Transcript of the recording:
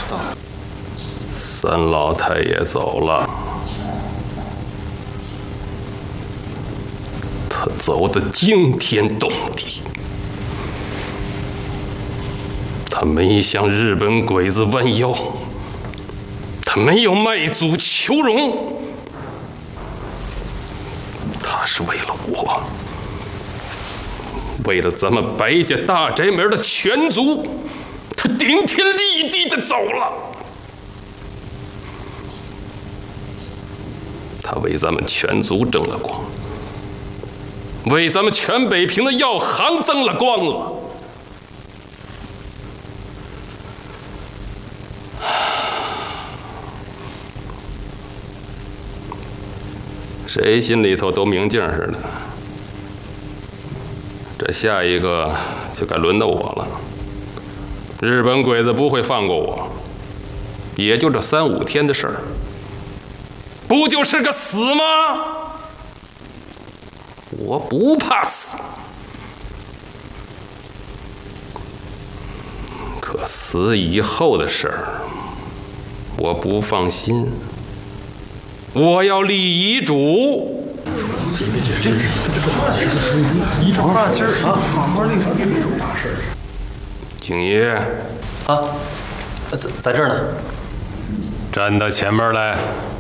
三老太爷走了，他走得惊天动地，他没向日本鬼子弯腰，他没有卖祖求荣，他是为了我，为了咱们白家大宅门的全族，他顶天立地的走了。他为咱们全族争了光，为咱们全北平的药行争了光了。谁心里头都明镜似的。这下一个就该轮到我了。日本鬼子不会放过我，也就这3、5天的事儿。不就是个死吗？我不怕死，可死以后的事儿，我不放心。我要立遗嘱。 遗嘱啊，今儿好好立遗嘱大事。 景爷， 啊，在这儿呢。 站到前面来。